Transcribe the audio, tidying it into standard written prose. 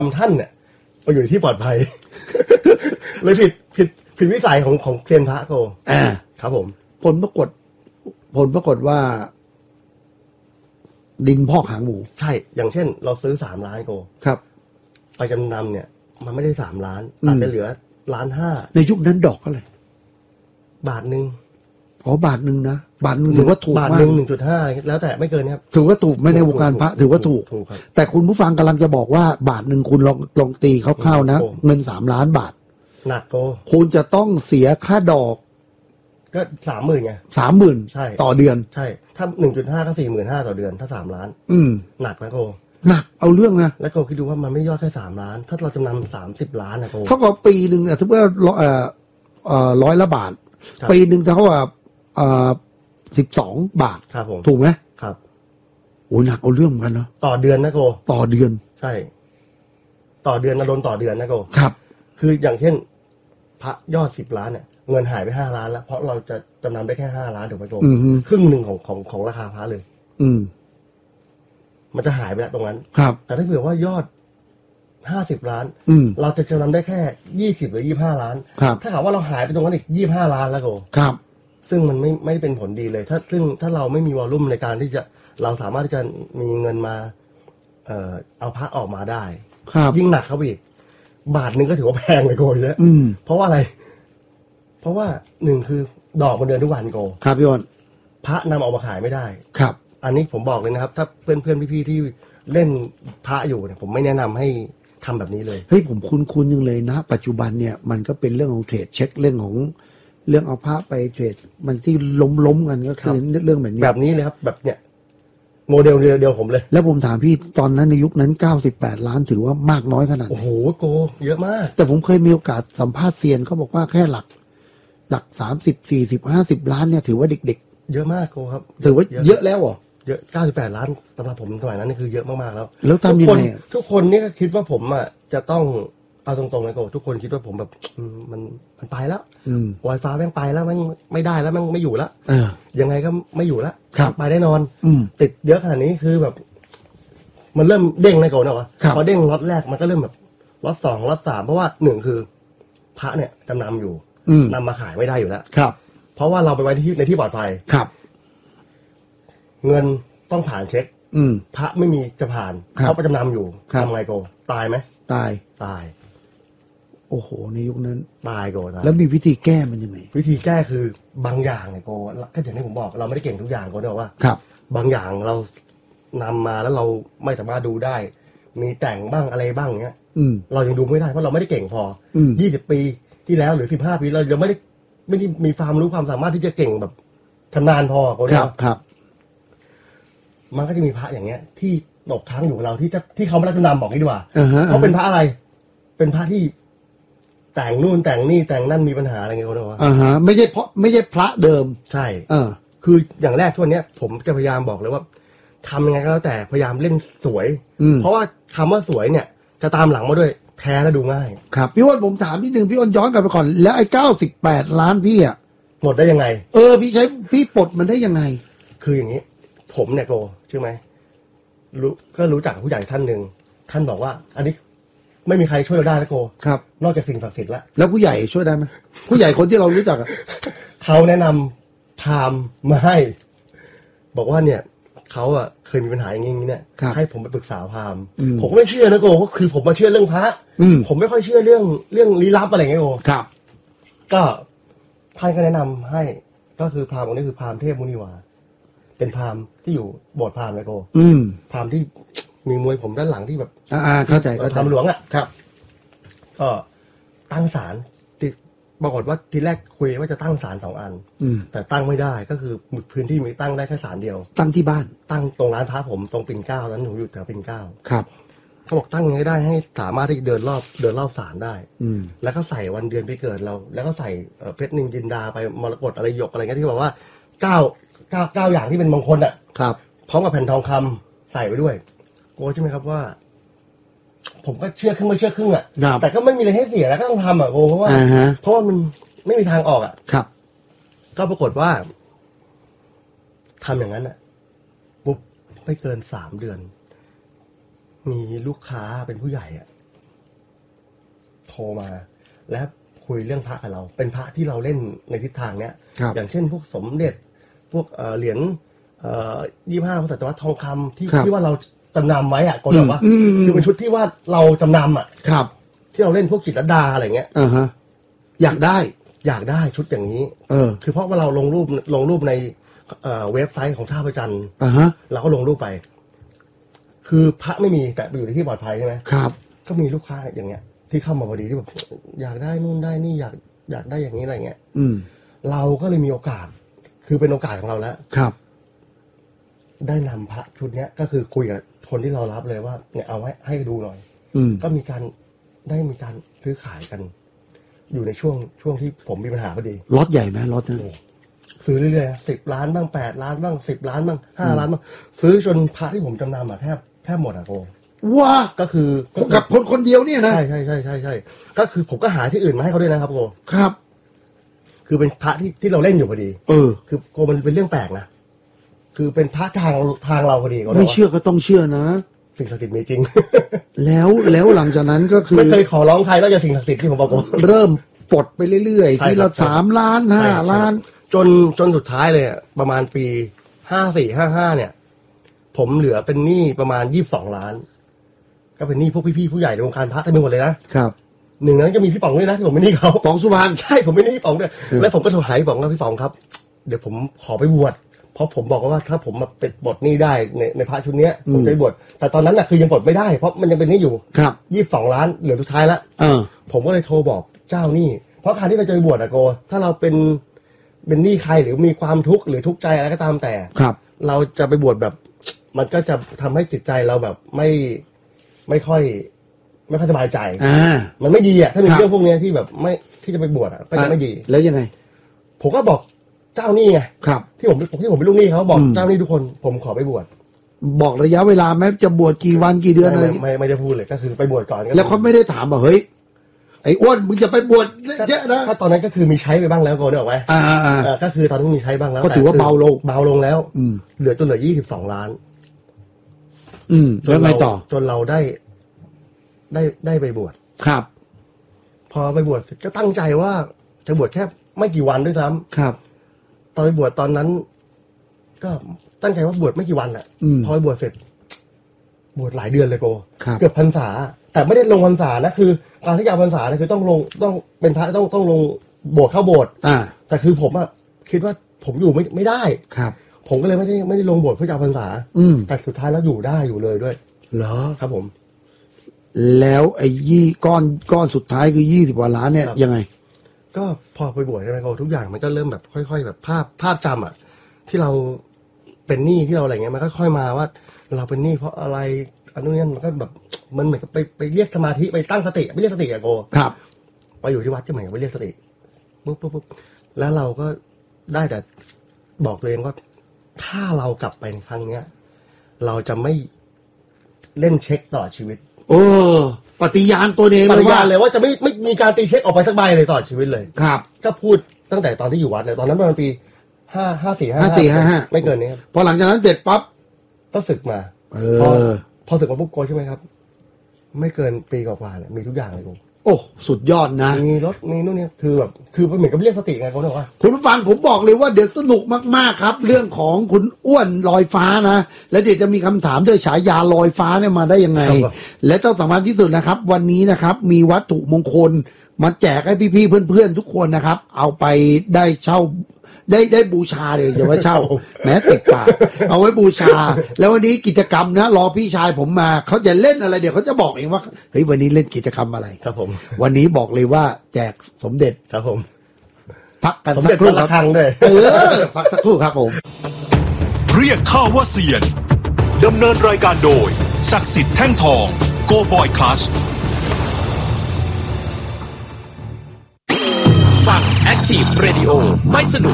ท่านเนี่ยไปอยู่ที่ปลอดภัย เลยผิดวิสัยของเซียนพระโกครับผมผลปรากฏว่า ดินพอกหางหมูใช่อย่างเช่นเราซื้อ3 ล้านโกครับไปจำนำเนี่ยมันไม่ได้3 ล้านอาจจะเหลือ1.5 ล้านในยุคนั้นดอกเท่าไหร่บาทนึงบาทนึงนะบาทนึงถือว่าถูกมากบาทนึง 1.5 แล้วแต่ไม่เกินครับถือว่าถูกไม่ในวงการพระถือว่าถูกแต่คุณผู้ฟังกำลังจะบอกว่าบาทนึงคุณลองตีคร่าวๆนะเงิน3 ล้านบาทหนักโกคุณจะต้องเสียค่าดอกก็30,000ไง 30,000 ใช่ต่อเดือนใช่ถ้า 1.5 ก็ 45,000ต่อเดือนถ้า3 ล้านหนักนะโกหนักเอาเรื่องนะแล้วโกคิดดูว่ามันไม่ยอดแค่3 ล้านถ้าเราจำนำ30 ล้านนะโกเท่ากับปีนึงสมมติว่า100 ละบาทปีนึงเท่ากับ12 บาทครับผมถูกไหมครับโอ้หนักเอาเรื่องเหมือนกันเนาะต่อเดือนนะโกต่อเดือนใช่ต่อเดือนนะโดนต่อเดือนนะโกครับคืออย่างเช่นพระยอด10 ล้านเนี่ยเงินหายไป5 ล้านแล้วเพราะเราจะจำนำได้แค่5 ล้านถูกไหมโกครึ่งหนึ่งของราคาพระเลยมันจะหายไปแล้วตรงนั้นครับแต่ถ้าเผื่อว่ายอด50 ล้านเราจะจำนำได้แค่20 หรือ 25 ล้านถ้าหากว่าเราหายไปตรงนั้นอีก25 ล้านแล้วโกครับซึ่งมันไม่เป็นผลดีเลยถ้าเราไม่มีวอลลุ่มในการที่จะเราสามารถที่จะมีเงินมาเอาพระออกมาได้ยิ่งหนักเข้าไปอีกบาทนึงก็ถือว่าแพงเลยโกเลยเพราะว่าอะไรเพราะว่า1คือดอกมันเดือนทุกวันโกครับพี่อ้นพระนำออกมาขายไม่ได้ครับอันนี้ผมบอกเลยนะครับถ้าเพื่อนพี่ๆที่เล่นพระอยู่เนี่ยผมไม่แนะนำให้ทำแบบนี้เลยเฮ้ยผมคุ้นยังเลยนะปัจจุบันเนี่ยมันก็เป็นเรื่องของเทรดเช็คเรื่องเอาพระไปเทรดมันที่ล้มกันก็คือเรื่องแบบนี้เลยครับแบบเนี้ยโมเดลเดียวผมเลยแล้วผมถามพี่ตอนนั้นในยุคนั้น98 ล้านถือว่ามากน้อยขนาดไหนโอ้โหโกเยอะมากแต่ผมเคยมีโอกาสสัมภาษณ์เซียนเขาบอกว่าแค่หลัก30 40 50 ล้านเนี่ยถือว่าเด็กๆเยอะมากโกครับถือว่าเยอะแล้วเหรอเยอะ98 ล้านสำหรับผมสมัยนั้นนี่คือเยอะมากๆแล้วทำยังไงทุกคนนี่ก็คิดว่าผมอ่ะจะต้องเอาตรงๆเลยโกทุกคนคิดว่าผมแบบมันไปแล้วWi-Fi แม่งไปแล้วแม่งไม่ได้แล้วแม่งไม่อยู่แล้วยังไงก็ไม่อยู่แล้วไปแน่นอนติดเยอะขนาดนี้คือแบบมันเริ่มเด้งเลยโกนะวะพอเด้งล็อตแรกมันก็เริ่มแบบล็อต2ล็อต3เพราะว่า1คือพระเนี่ยจำนำอยู่นำมาขายไม่ได้อยู่แล้วเพราะว่าเราไปไว้ในที่ปลอดภัยเงินต้องผ่านเช็คพระไม่มีจะผ่านเขาประจำนำอยู่ทำไงโกตายไหมตายโอ้โหในยุคนั้นตายโกแล้วมีวิธีแก้มันยังไงวิธีแก้คือบางอย่างเนี่ยโกก็อย่างที่ผมบอกเราไม่ได้เก่งทุกอย่างโกเนี่ยว่าบางอย่างเรานำมาแล้วเราไม่สามารถดูได้มีแต่งบ้างอะไรบ้างเงี้ยเรายังดูไม่ได้เพราะเราไม่ได้เก่งพอ20 ปีที่แล้วหรือ15 ปีเรายังไม่ได้มีความรู้ความสามารถที่จะเก่งแบบชำนาญพอโกเนี่ยมันก็จะมีพระอย่างเงี้ยที่ตกค้างอยู่กับเราที่เขาไม่รับจำนำบอกนี่ดีกว่าเขาเป็นพระอะไรเป็นพระที่แต่งนู่นแต่งนี่แต่งนั่นมีปัญหาอะไรเงี้ยเขาเรียกว่าไม่ใช่พระเดิมใช่คืออย่างแรกทุกวันนี้ผมจะพยายามบอกเลยว่าทำยังไงก็แล้วแต่พยายามเล่นสวยเพราะว่าคำว่าสวยเนี่ยจะตามหลังมาด้วยแท้และดูง่ายครับพี่อ้นผมถามนิดนึงพี่อ้นย้อนกลับไปก่อนแล้วไอ้98 ล้านพี่อ่ะหมดได้ยังไงพี่ปลดมันได้ยังไงคืออย่างนี้ผมเนี่ยโกใช่ไหมรู้จักผู้ใหญ่ท่านหนึ่งท่านบอกว่าอันนี้ไม่มีใครช่วยเราได้นะโกครับนอกจากสิ่งศักดิ์สิทธิ์แล้วผู้ใหญ่ช่วยได้ไหมผู้ใหญ่คนที่เรารู้จักเขาแนะนำพราหมณ์มาให้บอกว่าเนี่ยเขาอ่ะเคยมีปัญหาอย่างนี้เนี่ยให้ผมไปปรึกษาพราหมณ์ผมไม่เชื่อนะโกก็คือผมมาเชื่อเรื่องพระผมไม่ค่อยเชื่อเรื่องลี้ลับอะไรเงี้ยโกครับก็ท่านก็แนะนำให้ก็คือพราหมณ์คนนี้คือพราหมณ์เทพมุนีวาเป็นพราหมณ์ที่อยู่โบสถ์พราหมณ์เลยโกพราหมณ์ที่มีมวยผมด้านหลังที่แบบเข้าใจพราหมณ์หลวงอ่ะครับก็ตั้งศาลปรากฏว่าทีแรกคุยว่าจะตั้งศาล2 อันแต่ตั้งไม่ได้ก็คือพื้นที่มีตั้งได้แค่ศาลเดียวตั้งที่บ้านตั้งตรงร้านพระผมตรงปิ่นเกล้านั้นหนูอยู่แถวปิ่นเกล้าครับเขาบอกตั้งยังไงได้ให้สามารถที่เดินรอบศาลได้แล้วก็ใส่วันเดือนปีเกิดเราแล้วก็ใส่เพชรนินจินดาไปมรกตอะไรหยกอะไรเงี้ยที่บอกว่า9อย่างที่เป็นมงคลอ่ะครับพร้อมกับแผ่นทองคำใส่ไปด้วยโกใช่ไหมครับว่าผมก็เชื่อครึ่งไม่เชื่อครึ่งอ่ะแต่ก็ไม่มีอะไรให้เสียแล้วก็ต้องทำอ่ะโกเพราะว่ามันไม่มีทางออกอ่ะครับก็ปรากฏว่าทำอย่างนั้นอ่ะปุ๊บไม่เกิน3 เดือนมีลูกค้าเป็นผู้ใหญ่อ่ะโทรมาและคุยเรื่องพระกับเราเป็นพระที่เราเล่นในทิศทางเนี้ยอย่างเช่นพวกสมเด็จพวกเหรียญ25 พระศตวรรษทองคำที่ว่าเราจำนำไว้ก็แบบว่าคือเป็นชุดที่ว่าเราจำนำครับที่เราเล่นพวกจิตรลดาอะไรเงี้ยอยากได้ชุดอย่างนี้คือเพราะว่าเราลงรูปในเว็บไซต์ของท่าพระจันทร์เราก็ลงรูปไปคือพระไม่มีแต่ไปอยู่ในที่ปลอดภัยใช่ไหมครับก็มีลูกค้าอย่างเงี้ยที่เข้ามาพอดีที่แบบอยากได้นู่นได้นี่อยากได้อย่างนี้อะไรเงี้ยเราก็เลยมีโอกาสคือเป็นโอกาสของเราแล้วครับได้นำพระชุดนี้ก็คือคุยกับคนที่เรารับเลยว่าเนี่ยเอาไว้ให้ดูหน่อยก็มีการซื้อขายกัน อยู่ในช่วงที่ผมมีปัญหาพอดีล็อตใหญ่ไหมล็อตนั้นซื้อเรื่อยๆ10 ล้านบ้าง8 ล้านบ้าง10 ล้านบ้าง5 ล้านบ้างซื้อจนพระที่ผมจำนำแทบหมดโกว้าก็คือกับคนเดียวเนี่ยนะใช่ก็คือผมก็หาที่อื่นมาให้เขาด้วยนะครับโกครับคือเป็นพระที่เราเล่นอยู่พอดีคือโกมันเป็นเรื่องแปลกนะคือเป็นพระทางเราพอดีไม่เชื่อก็ต้องเชื่อนะสิ่งศักดิ์สิทธิ์มีจริงแล้วหลังจากนั้นก็คือไม่เคยขอร้องใครแล้วจะสิ่งศักดิ์สิทธิ์ที่ผมบอกเริ่มปลดไปเรื่อยๆทีละ3 ล้าน5 ล้านจนสุดท้ายเลยประมาณปี54-55เนี่ยผมเหลือเป็นหนี้ประมาณ22 ล้านก็เป็นหนี้พวกพี่ๆผู้ใหญ่ในวงการพระเต็มไปหมดเลยนะครับหนึ่งนั้นก็มีพี่ป๋องด้วยนะที่ผมเป็นหนี้เขาป๋องสุวรรณใช่ผมเป็นหนี้พี่ป๋องด้วยแล้วผมก็โทรหาพี่ป๋องว่าพี่ป๋องครับเดี๋ยวผมขอไปบวชเพราะผมบอกว่าถ้าผมมาเป็นบทหนี้ได้ในพระชุดนี้ผมจะบวชแต่ตอนนั้นคือยังบวชไม่ได้เพราะมันยังเป็นหนี้อยู่ครับ 22 ล้านเหลือสุดท้ายแล้วผมก็เลยโทรบอกเจ้าหนี้เพราะการที่เราจะไปบวชโกถ้าเราเป็นหนี้ใครหรือมีความทุกข์หรือทุกข์ใจอะไรก็ตามแต่เราจะไปบวชแบบมันก็จะทำให้จิตใจเราแบบไม่ค่อยสบายใจมันไม่ดีถ้ามีเรื่องพวกนี้ที่แบบไม่ที่จะไปบวชก็จะไม่ดีแล้วยังไงผมก็บอกเจ้าหนี้ไงที่ผมเป็นลูกหนี้เขาบอกเจ้าหนี้ทุกคนผมขอไปบวชบอกระยะเวลาแม้จะบวชกี่วันกี่เดือนอะไรไม่ได้พูดเลยก็คือไปบวชก่อนแล้วเขาไม่ได้ถามว่าเฮ้ยไอ้อ้วนมึงจะไปบวชเยอะนะถ้าตอนนั้นก็คือมีใช้ไปบ้างแล้วโกนึกออกไหมก็คือตอนนั้นมีใช้บ้างแล้วก็ถือว่าเบาลงแล้วเหลือจนเหลือ22 ล้านแล้วไงต่อจนเราได้ไปบวชครับพอไปบวชเสร็จก็ตั้งใจว่าจะบวชแค่ไม่กี่วันด้วยซ้ำครับตอนไปบวชตอนนั้นก็ตั้งใจว่าบวชไม่กี่วันพอไปบวชเสร็จบวชหลายเดือนเลยโกเกือบพรรษาแต่ไม่ได้ลงพรรษานะคือการที่จะพรรษาคือต้องเป็นพระต้องลงโบสถ์เข้าโบสถ์แต่คือผมคิดว่าผมอยู่ไม่ได้ครับผมก็เลยไม่ได้ลงโบสถ์เพื่อจะพรรษาแต่สุดท้ายแล้วอยู่ได้อยู่เลยด้วยเหรอครับผมแล้วไอ้ก้อนสุดท้ายคือ20 กว่าล้านเนี่ยยังไงก็พอไปบวชใช่ไหมโกทุกอย่างมันก็เริ่มแบบค่อยๆแบบภาพจำที่เราเป็นหนี้ที่เราอะไรเงี้ยมันก็ค่อยมาว่าเราเป็นหนี้เพราะอะไรอันนู้นนี่มันก็แบบมันเหมือนกับไปเรียกสมาธิไปตั้งสติไปเรียกสติโกครับไปอยู่ที่วัดก็เหมือนกับไปเรียกสติปุ๊บแล้วเราก็ได้แต่บอกตัวเองว่าถ้าเรากลับไปในครั้งเนี้ยเราจะไม่เล่นเช็คตลอดชีวิตปฏิญาณตัวเองเลยว่าจะไม่มีการตีเช็คออกไปสักใบเลยตลอดชีวิตเลยครับก็พูดตั้งแต่ตอนที่อยู่วัดเลยตอนนั้นประมาณปี54-55ไม่เกินนี้พอหลังจากนั้นเสร็จปั๊บก็ศึกมาพอศึกมาปุ๊บโกใช่ไหมครับไม่เกินปีกว่าๆเนี่ยมีทุกอย่างเลยโกโอ้สุดยอดนะมีรถมีนู่นนี่คือแบบคือเหมือนกับเรียกสติไงเขาบอกว่าคุณผู้ฟังผมบอกเลยว่าเดี๋ยวสนุกมากๆครับเรื่องของคุณอ้วนลอยฟ้านะและเดี๋ยวจะมีคำถามด้วยฉายาลอยฟ้าเนี่ยมาได้ยังไงและต้องสำคัญที่สุดนะครับวันนี้นะครับมีวัตถุมงคลมาแจกให้พี่ๆเพื่อนๆทุกคนนะครับเอาไปได้เช่าได้บูชาเลยอย่าว่าเช่าแม้ติดปากเอาไว้บูชาแล้ววันนี้กิจกรรมนะรอพี่ชายผมมาเขาจะเล่นอะไรเดี๋ยวเขาจะบอกเองว่าเฮ้ยวันนี้เล่นกิจกรรมอะไรครับผมวันนี้บอกเลยว่าแจกสมเด็จครับผมพักกันสักครู่ครับพักสักครู่ครับผมเรียกข้าว่าเซียนดำเนินรายการโดยศักดิ์สิทธิ์แท่งทองโกบอยคลาสฟัง Active Radio ไม่สนุก